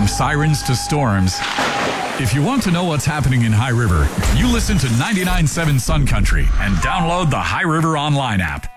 From sirens to storms. If you want to know what's happening in High River, you listen to 99.7 Sun Country and download the High River Online app.